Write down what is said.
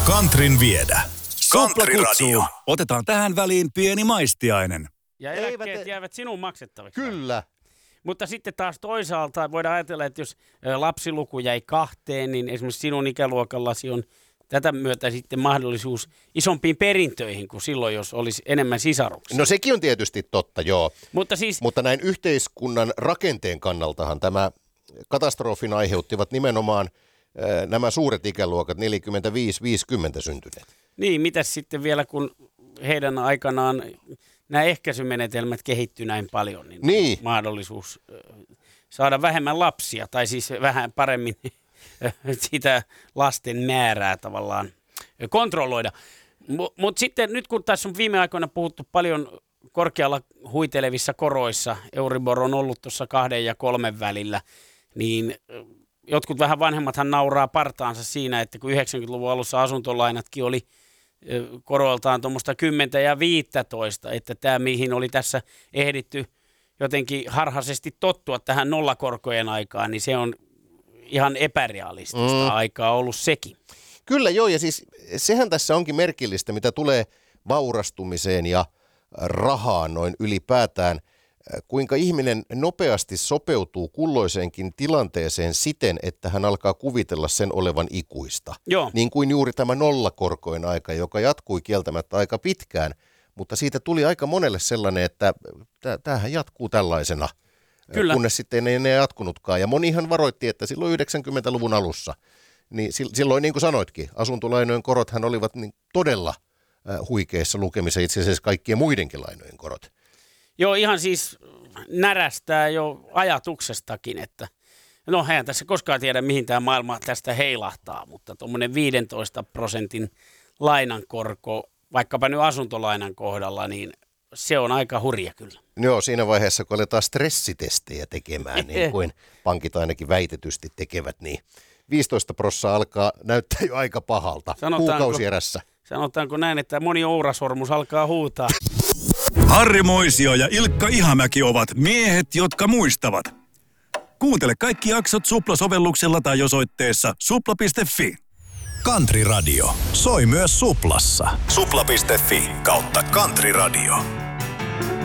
Kantrin viedä. Supla kutsuu. Otetaan tähän väliin pieni maistiainen. Ja eläkkeet jäävät sinun maksettaviksi. Kyllä. Mutta sitten taas toisaalta voidaan ajatella, että jos lapsiluku jäi 2, niin esimerkiksi sinun ikäluokallasi on tätä myötä sitten mahdollisuus isompiin perintöihin kuin silloin, jos olisi enemmän sisaruksia. No sekin on tietysti totta, joo. Mutta näin yhteiskunnan rakenteen kannaltahan tämä katastrofin aiheuttivat nimenomaan nämä suuret ikäluokat, 45-50 syntyneet. Niin, mitäs sitten vielä, kun heidän aikanaan nämä ehkäisymenetelmät kehittyy näin paljon, niin. Mahdollisuus saada vähemmän lapsia, tai siis vähän paremmin sitä lasten määrää tavallaan kontrolloida. Mutta sitten nyt kun tässä on viime aikoina puhuttu paljon korkealla huitelevissa koroissa, Euribor on ollut tuossa 2 ja 3 välillä, niin jotkut vähän vanhemmathan nauraa partaansa siinä, että kun 90-luvun alussa asuntolainatkin oli koroiltaan tuommoista 10 ja 15, että tämä mihin oli tässä ehditty jotenkin harhaisesti tottua tähän nollakorkojen aikaan, niin se on ihan epärealistista aikaa ollut sekin. Kyllä joo, ja siis sehän tässä onkin merkillistä, mitä tulee vaurastumiseen ja rahaan noin ylipäätään, kuinka ihminen nopeasti sopeutuu kulloiseenkin tilanteeseen siten, että hän alkaa kuvitella sen olevan ikuista. Joo. Niin kuin juuri tämä nollakorkojen aika, joka jatkui kieltämättä aika pitkään, mutta siitä tuli aika monelle sellainen, että tämähän jatkuu tällaisena. Kyllä. Kunnes sitten ei enää jatkunutkaan. Ja monihan varoitti, että silloin 90-luvun alussa, niin silloin niin kuin sanoitkin, asuntolainojen korothan olivat niin todella huikeissa lukemissa, itse asiassa kaikkien muidenkin lainojen korot. Joo, ihan siis närästää jo ajatuksestakin, että no eihän tässä koskaan tiedä, mihin tämä maailma tästä heilahtaa, mutta tuommoinen 15% lainankorko, vaikkapa nyt asuntolainan kohdalla, niin se on aika hurja kyllä. Joo, siinä vaiheessa, kun aletaan stressitestejä tekemään, niin kuin pankit ainakin väitetysti tekevät, niin 15% alkaa näyttää jo aika pahalta kuukausierässä. Sanotaanko näin, että moni ourasormus alkaa huutaa. Harri Moisio ja Ilkka Ihamäki ovat miehet, jotka muistavat. Kuuntele kaikki jaksot Supla-sovelluksella tai osoitteessa supla.fi. Kantri Radio soi myös Suplassa. Supla.fi/Kantri Radio.